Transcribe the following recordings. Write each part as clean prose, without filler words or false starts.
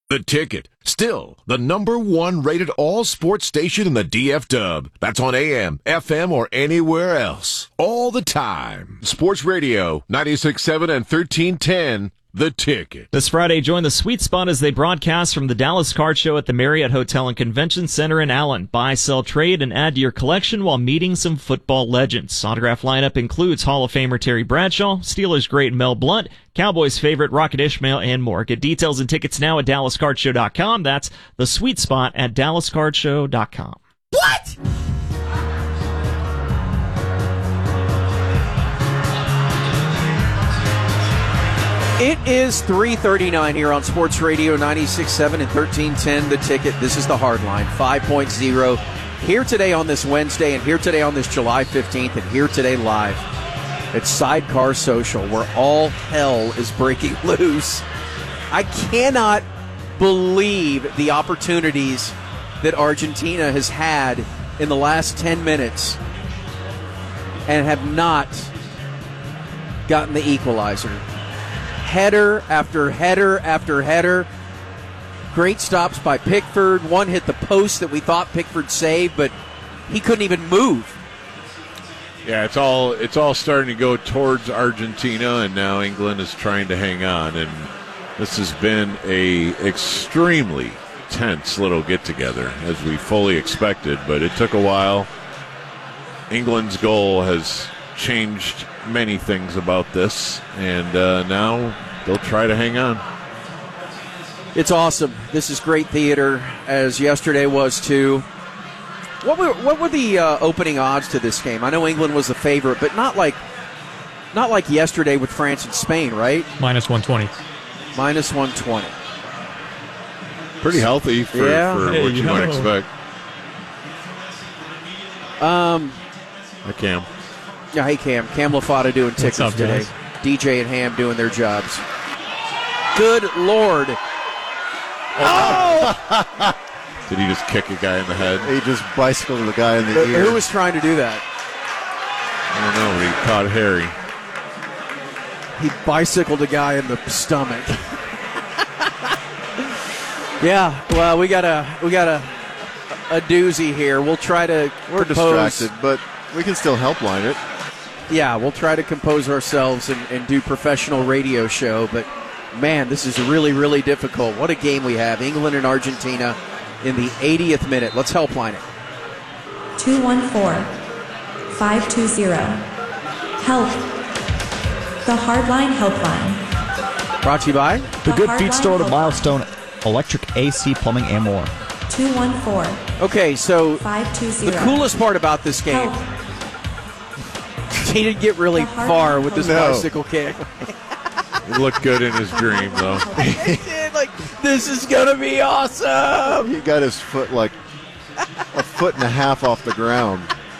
The Ticket, still the #1 rated all sports station in the DF Dub. That's on AM, FM, or anywhere else. All the time. Sports Radio, 96.7 and 1310. The Ticket. This Friday, join the Sweet Spot as they broadcast from the Dallas Card Show at the Marriott Hotel and Convention Center in Allen. Buy, sell, trade, and add to your collection while meeting some football legends. Autograph lineup includes Hall of Famer Terry Bradshaw, Steelers great Mel Blount, Cowboys favorite Rocket Ishmael, and more. Get details and tickets now at DallasCardShow.com. That's the Sweet Spot at DallasCardShow.com. What? It is 3:39 here on Sports Radio 96.7 and 1310 The Ticket. This is the Hardline 5.0. Here today on this Wednesday, and here today on this July 15th, and here today live at Sidecar Social, where all hell is breaking loose. I cannot believe the opportunities that Argentina has had in the last 10 minutes and have not gotten the equalizer. Header after header after header. Great stops by Pickford. One hit the post that we thought Pickford saved, but he couldn't even move. Yeah, it's all starting to go towards Argentina, and now England is trying to hang on. And this has been a extremely tense little get-together, as we fully expected, but it took a while. England's goal has changed many things about this, and now they'll try to hang on. It's awesome. This is great theater, as yesterday was too. What were the opening odds to this game? I know England was the favorite, but not like yesterday with France and Spain, right? -120. -120. Pretty healthy for what you might expect. Hi, Cam. Yeah, hey, Cam. Cam Lafata doing tickets up, today. guys? DJ and Ham doing their jobs. Good Lord. Oh! Did he just kick a guy in the head? He just bicycled the guy in the ear. Who was trying to do that? I don't know, but he caught Harry. He bicycled a guy in the stomach. Yeah, well, we got a doozy here. We'll try to We're distracted, but we can still help line it. Yeah, we'll try to compose ourselves and do professional radio show, but man, this is really, really difficult. What a game we have. England and Argentina in the 80th minute. Let's help line it. 214-520. The Hardline Helpline. Brought to you by The Good Feet Store to Milestone Electric, AC, Plumbing, and more. 214. Okay, so 520. the coolest part about this game, he didn't get really far with this bicycle kick. He looked good in his dream, though. He did, like, this is going to be awesome. He got his foot like a foot and a half off the ground.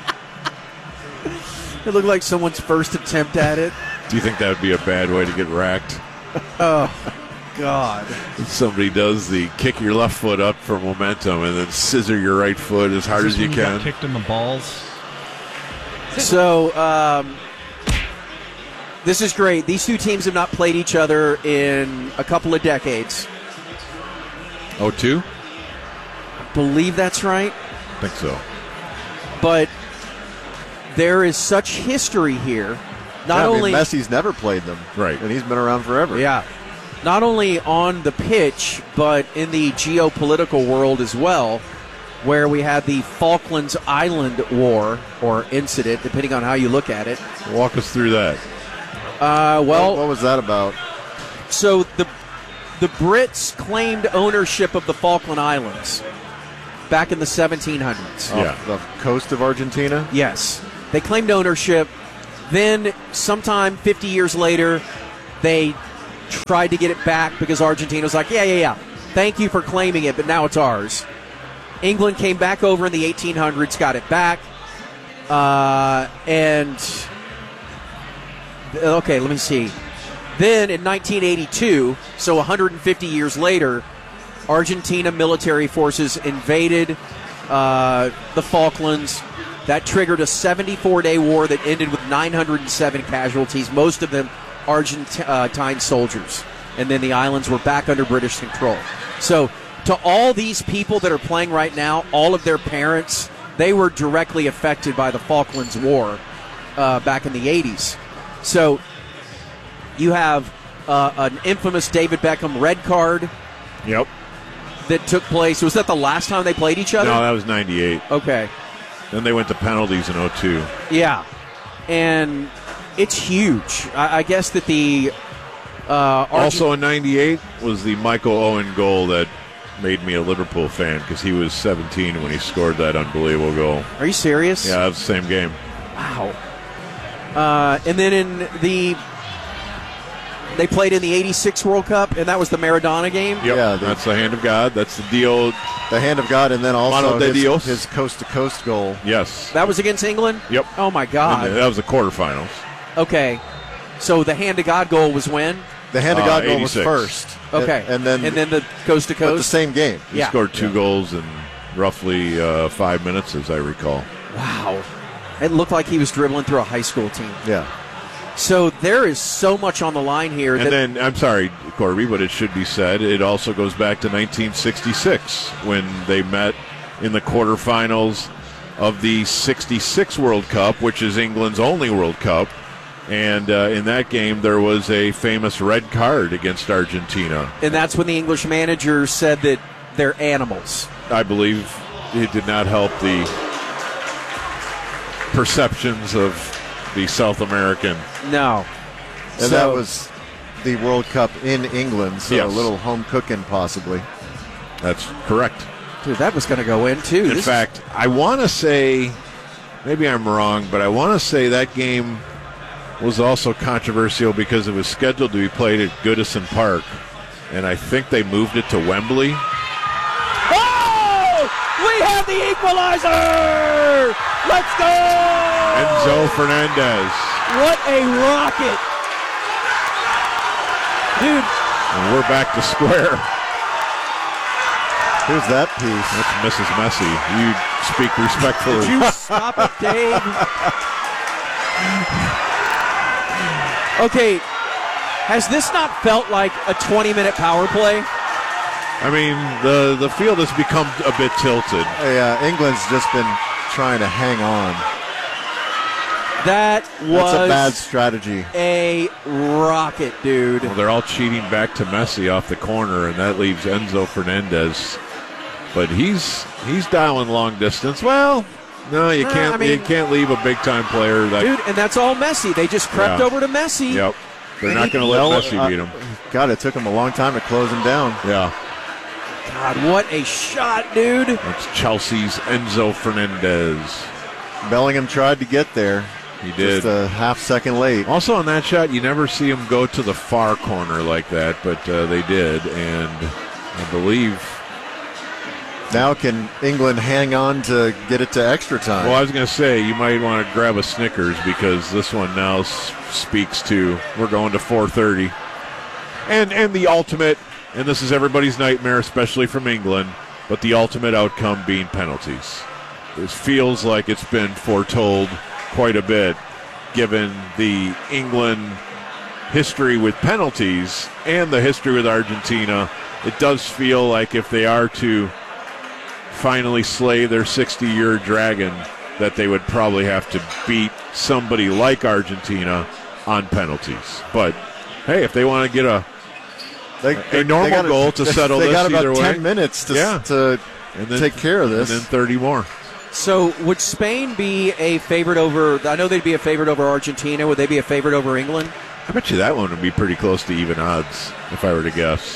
It looked like someone's first attempt at it. Do you think that would be a bad way to get racked? Oh, God. If somebody does the kick your left foot up for momentum and then scissor your right foot as hard as you can. Got kicked in the balls. So, this is great. These two teams have not played each other in a couple of decades. 0-2? I believe that's right. I think so. But there is such history here. Not only Messi's never played them. Right. And he's been around forever. Yeah. Not only on the pitch, but in the geopolitical world as well, where we had the Falklands Island War, or incident, depending on how you look at it. Walk us through that. Well, what was that about? So the Brits claimed ownership of the Falkland Islands back in the 1700s. Off the coast of Argentina? Yes. They claimed ownership. Then sometime 50 years later, they tried to get it back because Argentina was like, yeah. Thank you for claiming it, but now it's ours. England came back over in the 1800s, got it back. Okay, let me see. Then in 1982, so 150 years later, Argentina military forces invaded the Falklands. That triggered a 74-day war that ended with 907 casualties, most of them Argentine soldiers. And then the islands were back under British control. So to all these people that are playing right now, all of their parents, they were directly affected by the Falklands War back in the 80s. So you have an infamous David Beckham red card Yep. that took place. Was that the last time they played each other? No, that was 98. Okay. Then they went to penalties in 02. Yeah. And it's huge. I guess that the Also in 98 was the Michael Owen goal that made me a Liverpool fan because he was 17 when he scored that unbelievable goal. Are you serious? Yeah, that was the same game. Wow. And then they played in the 86 World Cup, and that was the Maradona game? Yep. Yeah, That's the hand of God. That's the deal. The hand of God, and then also Mano de Dios. his coast-to-coast goal. Yes. That was against England? Yep. Oh, my God. And that was the quarterfinals. Okay. So the hand of God goal was when? The hand of God goal was 86. first. Okay. And then the coast to but the coast? same game. He Yeah. scored 2 goals in roughly 5 minutes, as I recall. Wow. It looked like he was dribbling through a high school team. Yeah. So there is so much on the line here. And then, I'm sorry, Corby, but it should be said, it also goes back to 1966 when they met in the quarterfinals of the 66 World Cup, which is England's only World Cup. And in that game, there was a famous red card against Argentina. And that's when the English manager said that they're animals. I believe it did not help the perceptions of the South American. No. And So- that was the World Cup in England, so Yes. a little home cooking possibly. That's correct. Dude, that was going to go in, too. In fact, I want to say, maybe I'm wrong, but I want to say that game was also controversial because it was scheduled to be played at Goodison Park, and I think they moved it to Wembley. Oh! We have the equalizer! Let's go! Enzo Fernandez. What a rocket! Dude, And we're back to square. Who's that piece? That's Mrs. Messi. You speak respectfully. did you stop it, Dave? Okay, has this not felt like a 20-minute power play? I mean, the field has become a bit tilted. Yeah, England's just been trying to hang on. That was That's a bad strategy. a rocket, dude. Well, they're all cheating back to Messi off the corner, and that leaves Enzo Fernandez. But he's dialing long distance. Well, no, you can't. I mean- you can't leave a big time player. That, Dude, and that's all Messi. They just crept Yeah. over to Messi. Yep. They're And not he- going to let Well, Messi beat him. God, it took him a long time to close him down. Yeah. God, what a shot, dude. That's Chelsea's Enzo Fernandez. Bellingham tried to get there. He did. Just a half second late. Also on that shot, you never see him go to the far corner like that, but they did, and I believe. Now can England hang on to get it to extra time? Well, I was going to say you might want to grab a Snickers because this one now speaks to we're going to 4:30, and the ultimate, and this is everybody's nightmare, especially from England, but the ultimate outcome being penalties. It feels like it's been foretold quite a bit, given the England history with penalties and the history with Argentina. It does feel like if they are to finally slay their 60-year dragon, that they would probably have to beat somebody like Argentina on penalties. But hey, if they want to get a normal got goal to settle they this got about either 10 way. minutes to, Yeah. to And then- take care of this. And then 30 more. So would Spain be a favorite over, I know they'd be a favorite over Argentina. Would they be a favorite over England? I bet you that one would be pretty close to even odds, if I were to guess.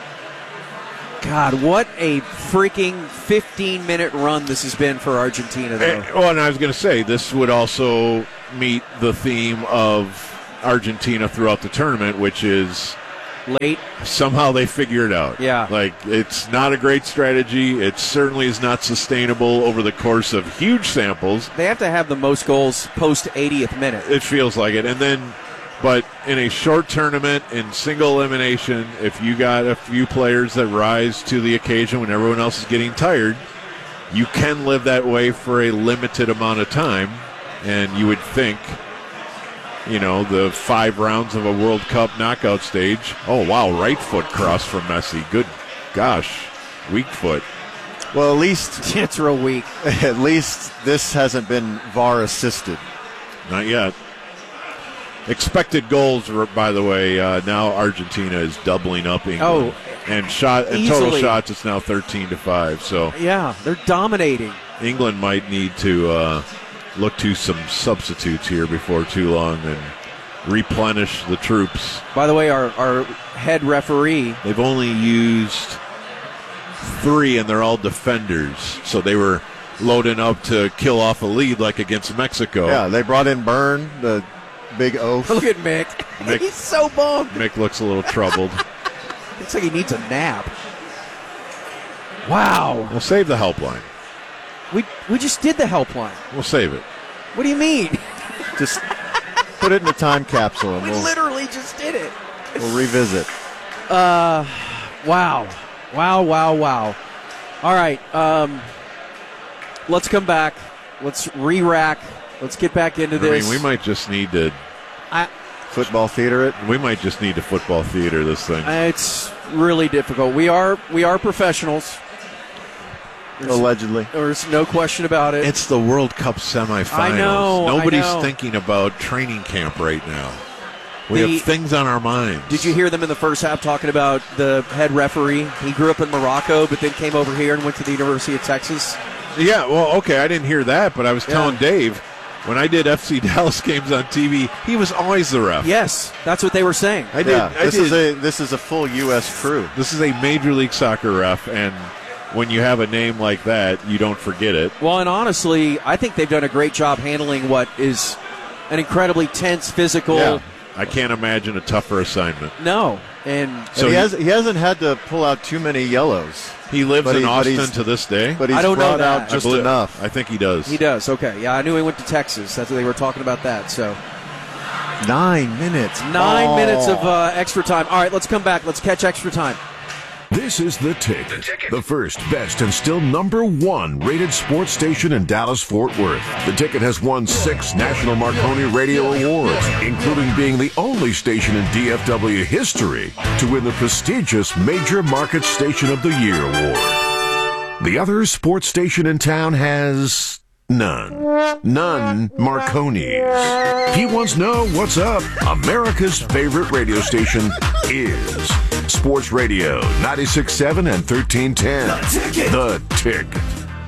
God, what a freaking 15-minute run this has been for Argentina, though. Well, and I was going to say, this would also meet the theme of Argentina throughout the tournament, which is Late. somehow they figure it out. Yeah. Like, it's not a great strategy. It certainly is not sustainable over the course of huge samples. They have to have the most goals post 80th minute. It feels like it. And then, but in a short tournament, in single elimination, if you got a few players that rise to the occasion when everyone else is getting tired, you can live that way for a limited amount of time. And you would think, you know, the 5 rounds of a World Cup knockout stage. Oh, wow, right foot cross from Messi. Good gosh, weak foot. Well, at least It's real weak. at least this hasn't been VAR assisted. Not yet. Expected goals, by the way, now Argentina is doubling up England. And total easily. shots, it's now 13-5. So Yeah, they're dominating. England might need to look to some substitutes here before too long and replenish the troops. By the way, our head referee, They've only used 3, and they're all defenders. So they were loading up to kill off a lead like against Mexico. Yeah, they brought in Byrne, the big oaf. look at Mick. Mick- He's so bummed. Mick looks a little troubled. Looks like he needs a nap. Wow. We'll save the helpline. We just did the helpline. We'll save it. What do you mean? Just put it in a time capsule and We literally just did it. we'll revisit. Wow. All right. Let's come back. Let's re-rack. Let's get back into I this. mean, we might just need to Football theater it. football theater this thing. It's really difficult. We are professionals. Allegedly. There's no question about it. It's the World Cup semifinals. I know. Nobody's thinking about training camp right now. We have things on our minds. Did you hear them in the first half talking about the head referee? He grew up in Morocco, but then came over here and went to the University of Texas. Yeah, well, okay, I didn't hear that, but I was telling Dave, when I did FC Dallas games on TV, he was always the ref. Yes, that's what they were saying. I did. This is a full U.S. crew. This is a Major League Soccer ref, and when you have a name like that, you don't forget it. Well, and honestly, I think they've done a great job handling what is an incredibly tense, physical. Yeah. I can't imagine a tougher assignment. No, and So he hasn't had to pull out too many yellows. He lives But in he- but Austin he's- to this day. But he's I don't know brought that. out just I believe- enough. I think he does. he does. Okay, yeah, I knew he went to Texas. That's what they were talking about that. So 9 minutes. 9 minutes of extra time. All right, let's come back. Let's catch extra time. This is The Ticket, the first, best, and still number 1 rated sports station in Dallas-Fort Worth. The Ticket has won 6 National Marconi Radio Awards, including being the only station in DFW history to win the prestigious Major Market Station of the Year award. The other sports station in town has none Marconis. He wants to know what's up. America's favorite radio station is Sports Radio 96.7 and 1310. The Ticket.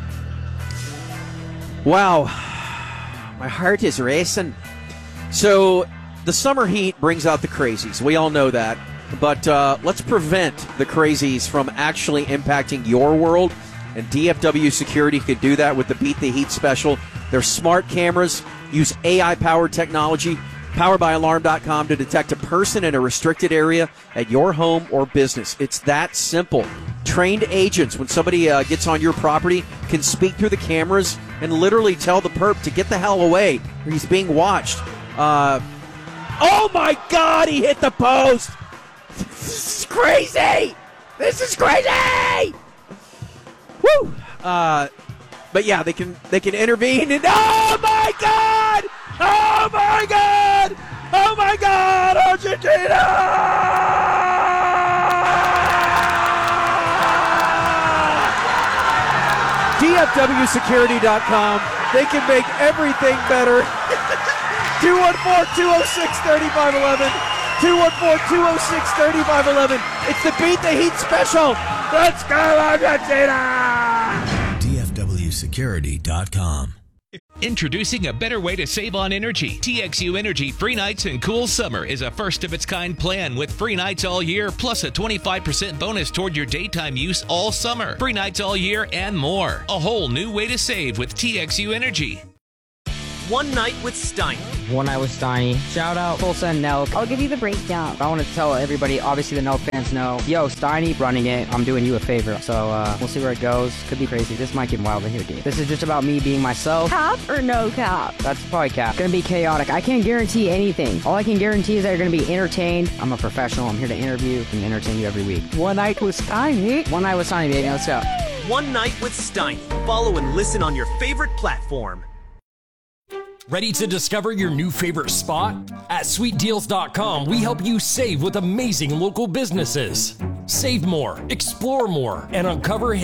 Wow, my heart is racing. So the summer heat brings out the crazies. We all know that. But let's prevent the crazies from actually impacting your world. And DFW Security could do that with the Beat the Heat special. Their smart cameras use AI-powered technology, poweredbyalarm.com, to detect a person in a restricted area at your home or business. It's that simple. Trained agents, when somebody gets on your property, can speak through the cameras and literally tell the perp to get the hell away. He's being watched. Oh, my God, he hit the post. This is crazy. This is crazy. Woo! But yeah, they can intervene, and oh my God! Oh my God! Oh my God! Argentina! DFWsecurity.com. They can make everything better. 214-206-3511. 214-206-3511. It's the Beat the Heat special. Let's go, Argentina! DFWsecurity.com. Introducing a better way to save on energy. TXU Energy Free Nights and Cool Summer is a first-of-its-kind plan with free nights all year, plus a 25% bonus toward your daytime use all summer. Free nights all year and more. A whole new way to save with TXU Energy. One Night with Steiny. One Night with Steiny. Shout out Tulsa and Nelk. I'll give you the breakdown. I want to tell everybody, obviously the Nelk fans know, yo, Steiny running it, I'm doing you a favor. So we'll see where it goes. Could be crazy. This might get wild in here, dude. This is just about me being myself. Cap or no cap? That's probably cap. Gonna be chaotic. I can't guarantee anything. All I can guarantee is that you're gonna be entertained. I'm a professional. I'm here to interview and entertain you every week. One Night with Steiny. One Night with Steiny, baby. Let's go. One Night with Steiny. Follow and listen on your favorite platform. Ready to discover your new favorite spot? At SweetDeals.com, we help you save with amazing local businesses. Save more, explore more, and uncover